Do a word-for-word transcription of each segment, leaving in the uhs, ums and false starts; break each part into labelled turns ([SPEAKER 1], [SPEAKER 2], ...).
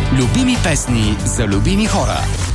[SPEAKER 1] Любими песни за любими хора.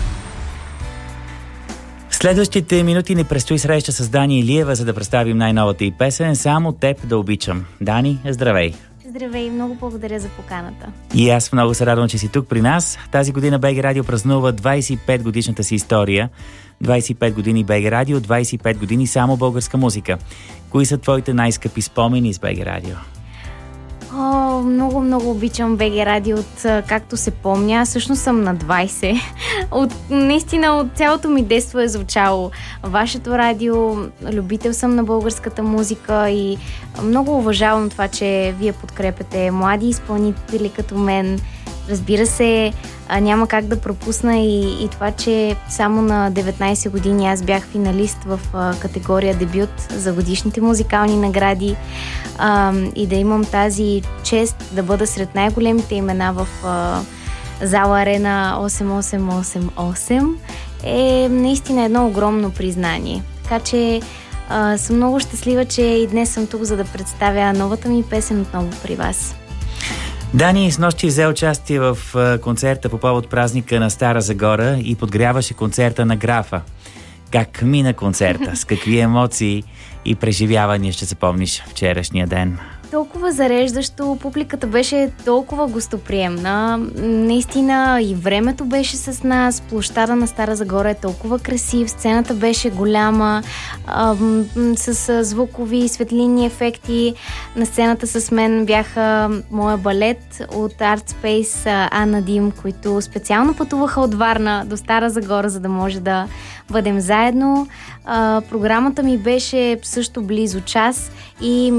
[SPEAKER 2] В следващите минути ни предстои среща с Дани Илиева, за да представим най-новата й песен "Само теб да обичам". Дани, здравей!
[SPEAKER 3] Здравей, много благодаря за поканата.
[SPEAKER 2] И аз много се радвам, че си тук при нас. Тази година БГ Радио празнува двайсет и пет годишната си история. двайсет и пет години БГ Радио, двайсет и пет години само българска музика. Кои са твоите най-скъпи спомени с БГ Радио?
[SPEAKER 3] О, много, много обичам БГ Радио от както се помня. Аз всъщност съм на двайсет. От, наистина от цялото ми детство е звучало вашето радио. Любител съм на българската музика и много уважавам това, че вие подкрепяте млади изпълнители като мен. Разбира се, няма как да пропусна и, и това, че само на деветнайсет години аз бях финалист в а, категория дебют за годишните музикални награди а, и да имам тази чест да бъда сред най-големите имена в а, зала Арена осем осем осем осем е наистина едно огромно признание. Така че а, съм много щастлива, че и днес съм тук, за да представя новата ми песен отново при вас.
[SPEAKER 2] Дани снощи взе участие в концерта по повод празника на Стара Загора и подгряваше концерта на Графа. Как мина концерта? С какви емоции и преживявания ще се помниш вчерашния ден?
[SPEAKER 3] Толкова зареждащо, публиката беше толкова гостоприемна. Наистина и времето беше с нас, площада на Стара Загора е толкова красив, сцената беше голяма, а, с звукови, светлинни ефекти. На сцената с мен бяха моя балет от Art Space, Анна Дим, които специално пътуваха от Варна до Стара Загора, за да може да бъдем заедно. А, програмата ми беше също близо час и